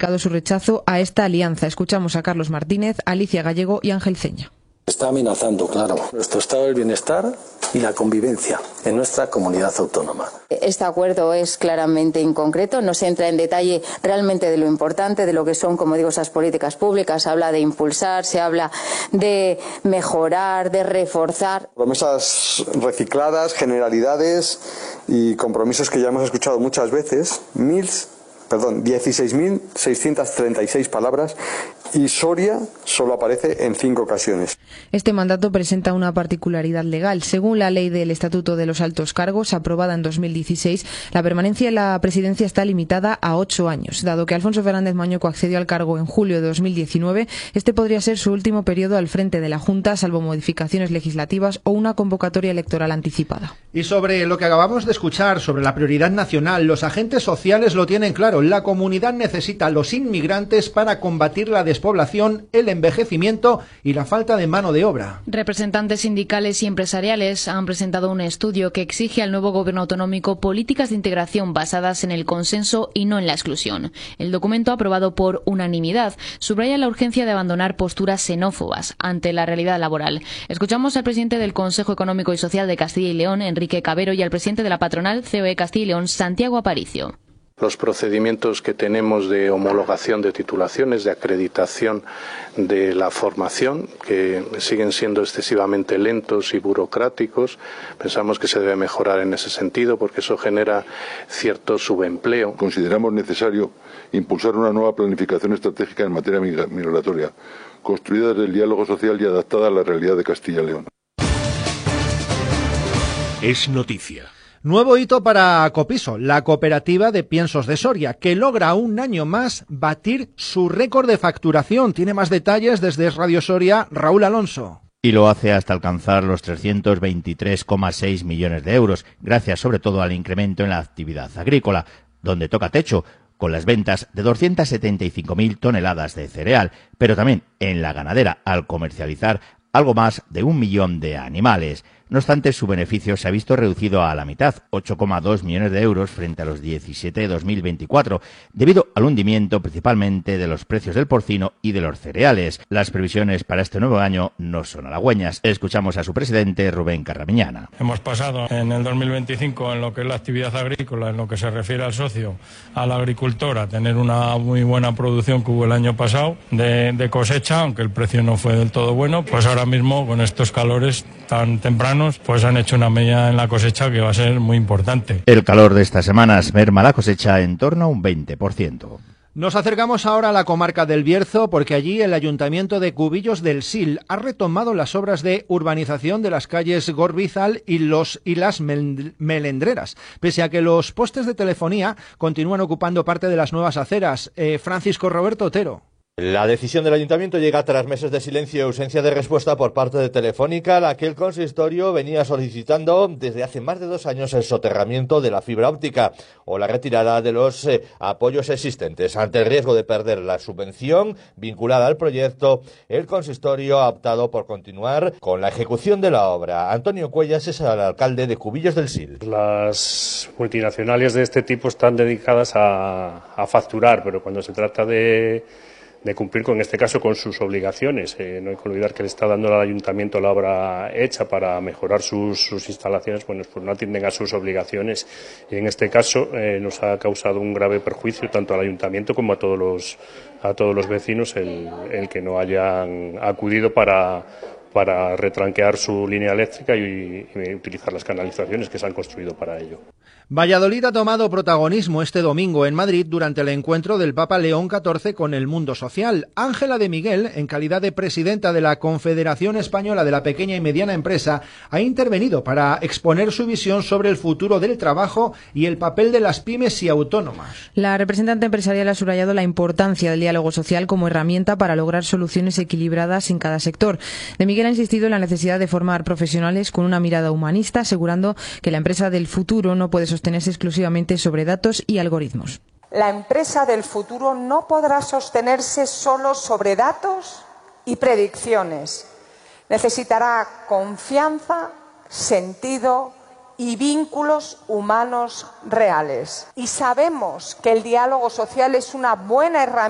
ratificado su rechazo a esta alianza. Escuchamos a Carlos Martínez, Alicia Gallego y Ángel Ceña. Está amenazando, claro, nuestro estado del bienestar y la convivencia en nuestra comunidad autónoma. Este acuerdo es claramente inconcreto, no se entra en detalle realmente de lo importante, de lo que son, como digo, esas políticas públicas. Se habla de impulsar, se habla de mejorar, de reforzar. Promesas recicladas, generalidades y compromisos que ya hemos escuchado muchas veces, 16.636 palabras, y Soria solo aparece en 5 ocasiones. Este mandato presenta una particularidad legal. Según la Ley del Estatuto de los Altos Cargos, aprobada en 2016, la permanencia en la presidencia está limitada a 8 años. Dado que Alfonso Fernández Mañueco accedió al cargo en julio de 2019, este podría ser su último periodo al frente de la Junta, salvo modificaciones legislativas o una convocatoria electoral anticipada. Y sobre lo que acabamos de escuchar, sobre la prioridad nacional, los agentes sociales lo tienen claro. La comunidad necesita a los inmigrantes para combatir la despoblación, el envejecimiento y la falta de mano de obra. Representantes sindicales y empresariales han presentado un estudio que exige al nuevo gobierno autonómico políticas de integración basadas en el consenso y no en la exclusión. El documento, aprobado por unanimidad, subraya la urgencia de abandonar posturas xenófobas ante la realidad laboral. Escuchamos al presidente del Consejo Económico y Social de Castilla y León, Enrique Cabero, y al presidente de la patronal COE Castilla y León, Santiago Aparicio. Los procedimientos que tenemos de homologación de titulaciones, de acreditación de la formación, que siguen siendo excesivamente lentos y burocráticos, pensamos que se debe mejorar en ese sentido porque eso genera cierto subempleo. Consideramos necesario impulsar una nueva planificación estratégica en materia migratoria, construida desde el diálogo social y adaptada a la realidad de Castilla y León. Es noticia. Nuevo hito para Copiso, la cooperativa de piensos de Soria, que logra un año más batir su récord de facturación. Tiene más detalles desde Radio Soria, Raúl Alonso. Y lo hace hasta alcanzar los 323,6 millones de euros, gracias sobre todo al incremento en la actividad agrícola, donde toca techo, con las ventas de 275.000 toneladas de cereal, pero también en la ganadera, al comercializar algo más de 1 millón de animales. No obstante, su beneficio se ha visto reducido a la mitad, 8,2 millones de euros frente a los 17 de 2024, debido al hundimiento principalmente de los precios del porcino y de los cereales. Las previsiones para este nuevo año no son halagüeñas. Escuchamos a su presidente, Rubén Carramiñana. Hemos pasado en el 2025, en lo que es la actividad agrícola, en lo que se refiere al socio, al agricultor, a tener una muy buena producción que hubo el año pasado de cosecha, aunque el precio no fue del todo bueno. Pues ahora mismo, con estos calores tan tempranos, pues han hecho una media en la cosecha que va a ser muy importante. El calor de estas semanas merma la cosecha en torno a un 20%. Nos acercamos ahora a la comarca del Bierzo, porque allí el Ayuntamiento de Cubillos del Sil ha retomado las obras de urbanización de las calles Gorbizal y las Melendreras, pese a que los postes de telefonía continúan ocupando parte de las nuevas aceras. Francisco Roberto Otero. La decisión del Ayuntamiento llega tras meses de silencio y ausencia de respuesta por parte de Telefónica, a la que el consistorio venía solicitando desde hace más de 2 años el soterramiento de la fibra óptica o la retirada de los apoyos existentes. Ante el riesgo de perder la subvención vinculada al proyecto, el consistorio ha optado por continuar con la ejecución de la obra. Antonio Cuellas es el alcalde de Cubillos del Sil. Las multinacionales de este tipo están dedicadas a facturar, pero cuando se trata de cumplir, en este caso, con sus obligaciones. No hay que olvidar que le está dando al ayuntamiento la obra hecha para mejorar sus instalaciones, bueno, pues no atienden a sus obligaciones, y en este caso nos ha causado un grave perjuicio tanto al ayuntamiento como a todos los vecinos el que no hayan acudido para retranquear su línea eléctrica y utilizar las canalizaciones que se han construido para ello. Valladolid ha tomado protagonismo este domingo en Madrid durante el encuentro del Papa León XIV con el mundo social. Ángela de Miguel, en calidad de presidenta de la Confederación Española de la Pequeña y Mediana Empresa, ha intervenido para exponer su visión sobre el futuro del trabajo y el papel de las pymes y autónomas. La representante empresarial ha subrayado la importancia del diálogo social como herramienta para lograr soluciones equilibradas en cada sector. De Miguel ha insistido en la necesidad de formar profesionales con una mirada humanista, asegurando que la empresa del futuro no puede sostenerse exclusivamente sobre datos y algoritmos. La empresa del futuro no podrá sostenerse solo sobre datos y predicciones. Necesitará confianza, sentido y vínculos humanos reales. Y sabemos que el diálogo social es una buena herramienta